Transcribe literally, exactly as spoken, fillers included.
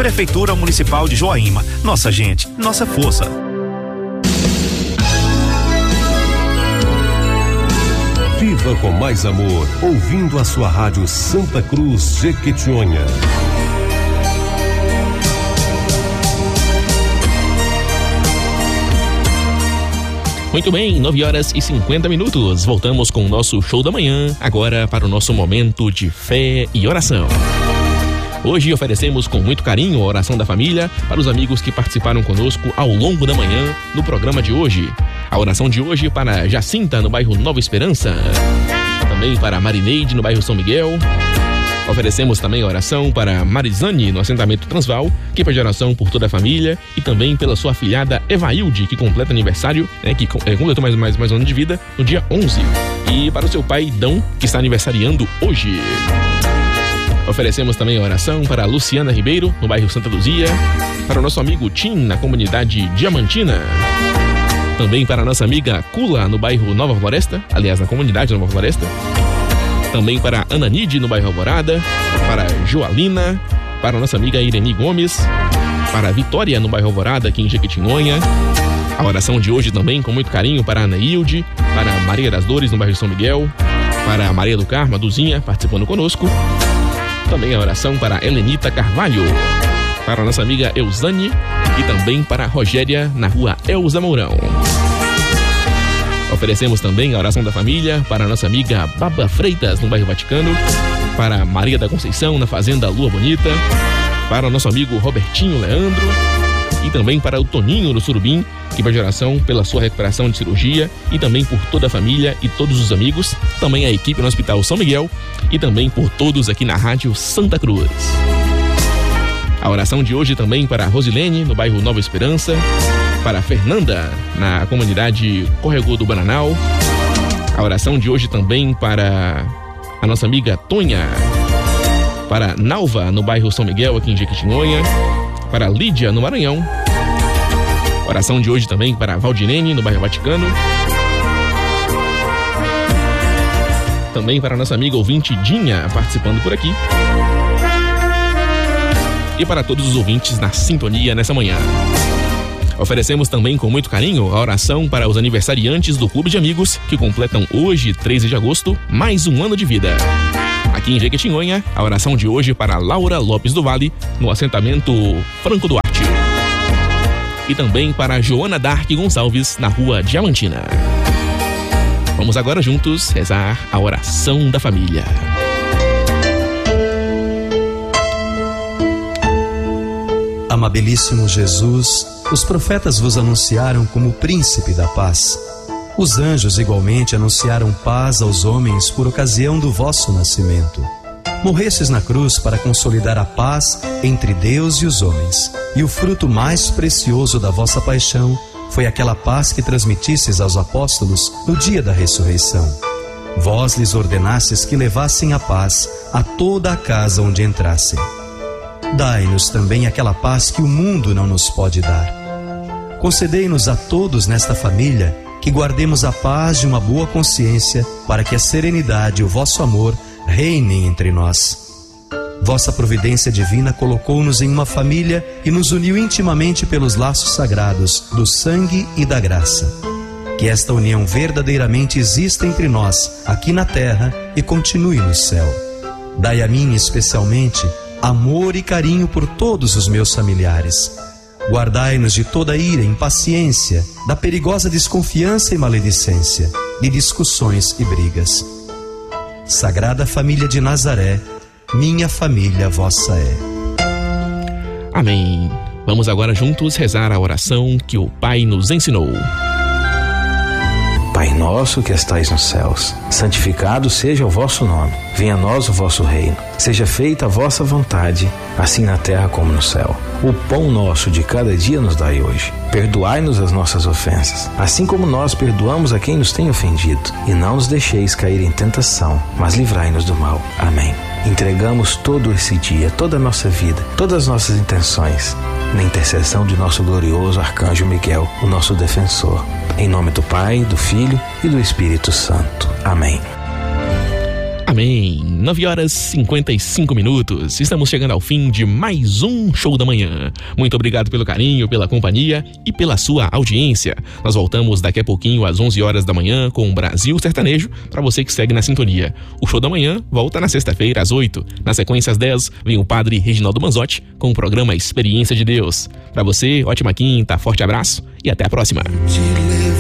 Prefeitura Municipal de Joaíma. Nossa gente, nossa força. Viva com mais amor, ouvindo a sua rádio Santa Cruz Jequitinhonha. Muito bem, nove horas e cinquenta minutos. Voltamos com o nosso show da manhã, agora para o nosso momento de fé e oração. Hoje oferecemos com muito carinho a oração da família para os amigos que participaram conosco ao longo da manhã no programa de hoje. A oração de hoje para Jacinta, no bairro Nova Esperança. Também para Marineide, no bairro São Miguel. Oferecemos também a oração para Marizane, no assentamento Transval, que pede oração por toda a família e também pela sua afilhada Evailde, que completa aniversário, né, que é, completou mais, mais, mais um ano de vida no dia onze. E para o seu pai, Dão, que está aniversariando hoje. Oferecemos também a oração para a Luciana Ribeiro, no bairro Santa Luzia, para o nosso amigo Tim, na comunidade Diamantina. Também para a nossa amiga Cula, no bairro Nova Floresta, aliás, na comunidade Nova Floresta. Também para Ananide, no bairro Alvorada, para Joalina, para a nossa amiga Irene Gomes, para a Vitória, no bairro Alvorada, aqui em Jequitinhonha. A oração de hoje também, com muito carinho, para a Anaílde, para a Maria das Dores, no bairro São Miguel, para a Maria do Carmo, a Duzinha, participando conosco. Também a oração para a Helenita Carvalho, para a nossa amiga Eusane e também para a Rogéria, na rua Elza Mourão. Oferecemos também a oração da família para a nossa amiga Baba Freitas, no bairro Vaticano, para Maria da Conceição, na fazenda Lua Bonita, para o nosso amigo Robertinho Leandro e também para o Toninho do Surubim, que pede oração pela sua recuperação de cirurgia e também por toda a família e todos os amigos, também a equipe no Hospital São Miguel e também por todos aqui na Rádio Santa Cruz. A oração de hoje também para a Rosilene, no bairro Nova Esperança, para a Fernanda, na comunidade Corregô do Bananal. A oração de hoje também para a nossa amiga Tonha, para Nalva, no bairro São Miguel, aqui em Jequitinhonha, para Lídia, no Maranhão. Oração de hoje também para Valdirene, no bairro Vaticano. Também para a nossa amiga ouvinte Dinha, participando por aqui. E para todos os ouvintes na sintonia nessa manhã. Oferecemos também com muito carinho a oração para os aniversariantes do Clube de Amigos, que completam hoje, treze de agosto, mais um ano de vida. Aqui em Jequitinhonha, a oração de hoje para Laura Lopes do Vale, no assentamento Franco Duarte. E também para Joana Dark Gonçalves, na rua Diamantina. Vamos agora juntos rezar a oração da família. Amabilíssimo Jesus, os profetas vos anunciaram como príncipe da paz. Os anjos igualmente anunciaram paz aos homens por ocasião do vosso nascimento. Morrestes na cruz para consolidar a paz entre Deus e os homens, e o fruto mais precioso da vossa paixão foi aquela paz que transmitisseis aos apóstolos no dia da ressurreição. Vós lhes ordenastes que levassem a paz a toda a casa onde entrassem. Dai-nos também aquela paz que o mundo não nos pode dar. Concedei-nos a todos nesta família que guardemos a paz de uma boa consciência, para que a serenidade e o vosso amor reinem entre nós. Vossa providência divina colocou-nos em uma família e nos uniu intimamente pelos laços sagrados do sangue e da graça. Que esta união verdadeiramente exista entre nós, aqui na terra, e continue no céu. Dai a mim especialmente amor e carinho por todos os meus familiares. Guardai-nos de toda ira, impaciência, da perigosa desconfiança e maledicência, de discussões e brigas. Sagrada Família de Nazaré, minha família vossa é. Amém. Vamos agora juntos rezar a oração que o Pai nos ensinou. Pai nosso que estais nos céus, santificado seja o vosso nome. Venha a nós o vosso reino. Seja feita a vossa vontade, assim na terra como no céu. O pão nosso de cada dia nos dai hoje. Perdoai-nos as nossas ofensas, assim como nós perdoamos a quem nos tem ofendido. E não nos deixeis cair em tentação, mas livrai-nos do mal. Amém. Entregamos todo esse dia, toda a nossa vida, todas as nossas intenções, na intercessão de nosso glorioso Arcanjo Miguel, o nosso defensor. Em nome do Pai, do Filho e do Espírito Santo. Amém. Amém. nove horas e cinquenta e cinco minutos. Estamos chegando ao fim de mais um Show da Manhã. Muito obrigado pelo carinho, pela companhia e pela sua audiência. Nós voltamos daqui a pouquinho às onze horas da manhã com o Brasil Sertanejo, para você que segue na sintonia. O Show da Manhã volta na sexta-feira às oito. Na sequência às dez, vem o padre Reginaldo Manzotti com o programa Experiência de Deus. Para você, ótima quinta, forte abraço e até a próxima.